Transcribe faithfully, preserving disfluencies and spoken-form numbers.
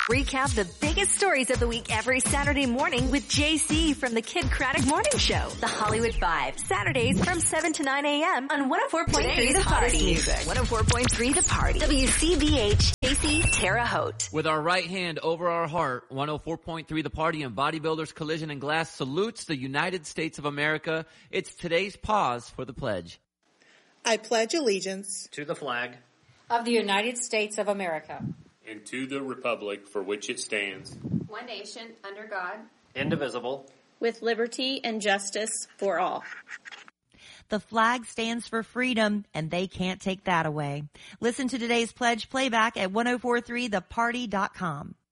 Recap the biggest stories of the week every Saturday morning with J C from the Kid Craddock Morning Show. The Hollywood Five. Saturdays from seven to nine a.m. on one oh four point three The Party. Music. one oh four point three The Party. W C B H, J C, Terre Haute. With our right hand over our heart, one oh four point three The Party and Bodybuilders Collision and Glass salutes the United States of America. It's today's pause for the pledge. I pledge allegiance to the flag of the United States of America and to the republic for which it stands, one nation, under God, indivisible, with liberty and justice for all. The flag stands for freedom, and they can't take that away. Listen to today's pledge playback at ten forty-three the party dot com.